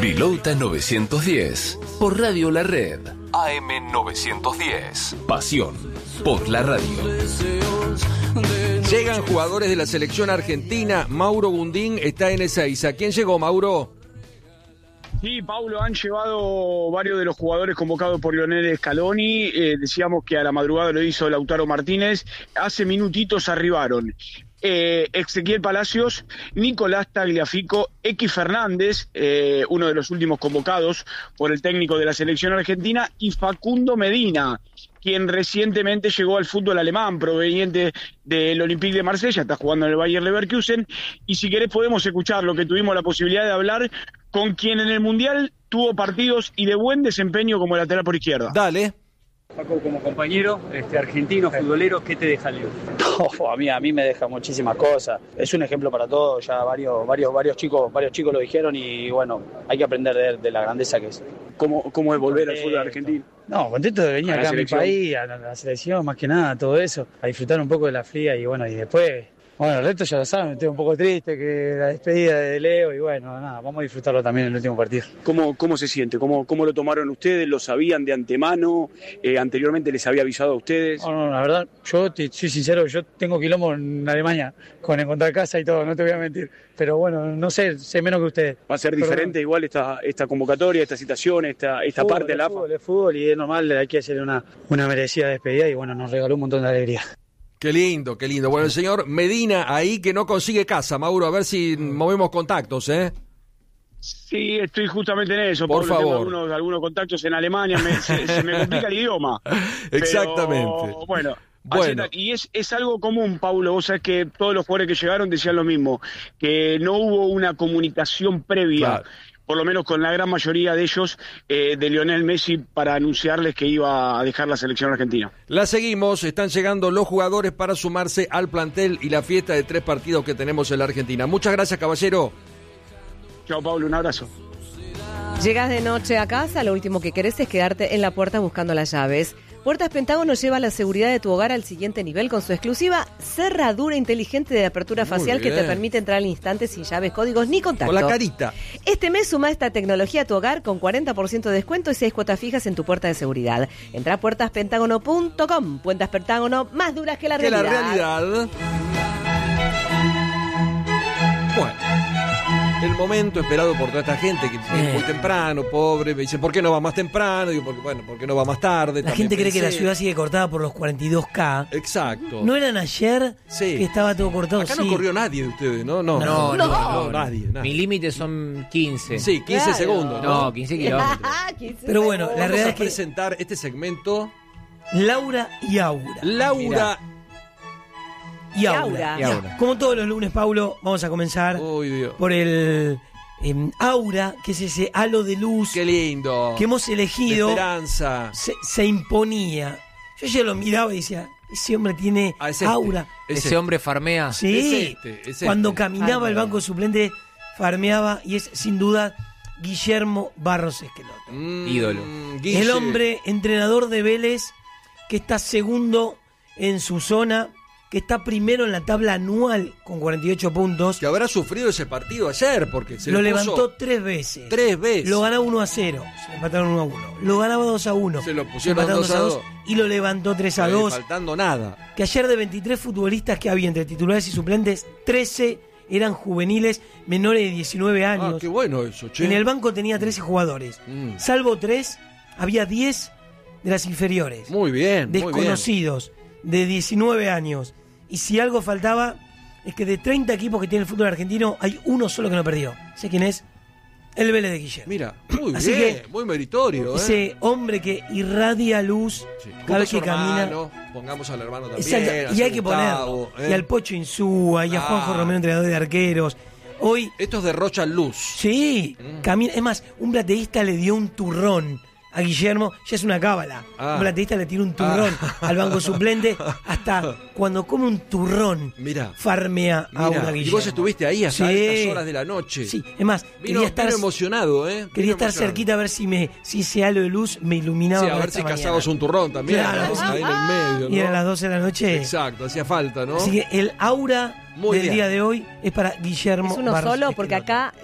Flilauta 910, por Radio La Red, AM 910. Pasión por la radio. Llegan jugadores de la selección argentina. Mauro Gundín está en Ezeiza. ¿Quién llegó, Mauro? Sí, Paulo, han llevado varios de los jugadores convocados por Lionel Scaloni. Decíamos que a la madrugada lo hizo Lautaro Martínez. Hace minutitos arribaron Ezequiel Palacios, Nicolás Tagliafico, Equi Fernández, uno de los últimos convocados por el técnico de la selección argentina, y Facundo Medina, quien recientemente llegó al fútbol alemán, proveniente del Olympique de Marsella, está jugando en el Bayer Leverkusen, y si querés podemos escuchar lo que tuvimos la posibilidad de hablar con quien en el Mundial tuvo partidos y de buen desempeño como lateral por izquierda. Dale. Paco, como compañero argentino, futbolero, ¿qué te deja Leo? A mí me deja muchísimas cosas. Es un ejemplo para todos, ya varios chicos lo dijeron y bueno, hay que aprender de la grandeza que es. ¿Cómo es volver al fútbol argentino? No, contento de venir acá a mi país, a la selección, más que nada, todo eso, a disfrutar un poco de la fría y bueno, y después... Bueno, el resto ya lo saben, estoy un poco triste que la despedida de Leo y bueno, nada, vamos a disfrutarlo también en el último partido. ¿Cómo se siente? ¿Cómo lo tomaron ustedes? ¿Lo sabían de antemano? ¿Anteriormente les había avisado a ustedes? No, la verdad, yo soy sincero, yo tengo quilombo en Alemania con encontrar casa y todo, no te voy a mentir, pero bueno, no sé menos que ustedes. ¿Va a ser diferente igual esta convocatoria, esta citación, esta parte de la AFA? Es fútbol y es normal, hay que hacer una merecida despedida y bueno, nos regaló un montón de alegría. Qué lindo, qué lindo. Bueno, el señor Medina ahí que no consigue casa, Mauro, a ver si movemos contactos, ¿eh? Sí, estoy justamente en eso. Por favor. Tengo algunos contactos en Alemania, se me complica el idioma. Exactamente. Pero, bueno. Y es algo común, Paulo, vos sabés que todos los jugadores que llegaron decían lo mismo, que no hubo una comunicación previa. Claro. Por lo menos con la gran mayoría de ellos, de Lionel Messi, para anunciarles que iba a dejar la selección argentina. La seguimos, están llegando los jugadores para sumarse al plantel y la fiesta de 3 partidos que tenemos en la Argentina. Muchas gracias, caballero. Chao, Pablo, un abrazo. Llegas de noche a casa, lo último que querés es quedarte en la puerta buscando las llaves. Puertas Pentágono lleva la seguridad de tu hogar al siguiente nivel con su exclusiva cerradura inteligente de apertura facial que te permite entrar al instante sin llaves, códigos ni contacto. Con la carita. Este mes suma esta tecnología a tu hogar con 40% de descuento y 6 cuotas fijas en tu puerta de seguridad. Entra a puertaspentágono.com. Puertas Pentágono, más duras que la realidad. Bueno. El momento esperado por toda esta gente que viene muy temprano, pobre, me dicen, ¿por qué no va más temprano? Digo, ¿por qué no va más tarde? La gente cree que la ciudad sigue cortada por los 42K. Exacto. ¿No eran ayer que estaba todo cortado? Acá no corrió nadie de ustedes, ¿no? No, nadie. Mi límite son 15. Sí, 15 segundos. No, 15 kilómetros. Pero bueno, la realidad es que... presentar este segmento... Laura y Aura. Laura y Aura. Como todos los lunes, Paulo, vamos a comenzar por el Aura, que es ese halo de luz. Qué lindo. Que hemos elegido. De esperanza. Se imponía. Yo ya lo miraba y decía, ese hombre tiene aura. Ese hombre farmea. Sí. Cuando caminaba el banco suplente, farmeaba y es sin duda Guillermo Barros Esqueloto. Ídolo. El hombre entrenador de Vélez que está segundo en su zona, que está primero en la tabla anual con 48 puntos. Que habrá sufrido ese partido ayer porque se lo levantó 3 veces. 3 veces. Lo ganaba 1-0, se le empataron 1-1. Lo ganaba 2-1. Se lo pusieron 2-2 y lo levantó 3-2. Faltando nada. Que ayer de 23 futbolistas que había entre titulares y suplentes, 13 eran juveniles menores de 19 años. Ah, qué bueno eso, che. En el banco tenía 13 jugadores. Salvo 3, había 10 de las inferiores. Muy bien. Desconocidos. De 19 años. Y si algo faltaba, es que de 30 equipos que tiene el fútbol argentino, hay uno solo que no perdió. ¿Sé quién es? El Vélez de Guillermo. Mira, muy Así bien, muy meritorio. Ese hombre que irradia luz cada vez que camina. Pongamos al hermano también. Exacto. Y hay que ponerlo. Y al Pocho Insúa, y a Juanjo Romero, entrenador de arqueros. Hoy, estos derrochan luz. Sí, camina. Es más, un plateísta le dio un turrón a Guillermo, ya es una cábala. Un plateísta le tira un turrón al banco suplente, hasta cuando come un turrón, farmea a una Guillermo. Y vos estuviste ahí hasta estas horas de la noche. Sí, es más, vino emocionado, quería estar cerquita a ver si ese halo de luz me iluminaba. Sí, a ver si cazabas un turrón también. Claro, ahí en el medio, ¿no? Y eran las 12 de la noche. Exacto, hacía falta, ¿no? Así que el aura del día de hoy es para Guillermo Barros. Es uno solo, porque acá